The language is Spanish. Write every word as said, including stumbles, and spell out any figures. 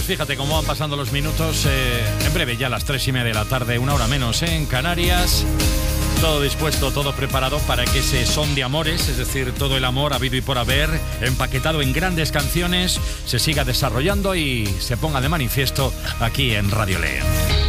fíjate cómo van pasando los minutos. Eh, en breve ya a las tres y media de la tarde, una hora menos ¿eh? en Canarias. Todo dispuesto, todo preparado para que ese son de amores, es decir, todo el amor habido y por haber, empaquetado en grandes canciones, se siga desarrollando y se ponga de manifiesto aquí en Radio León.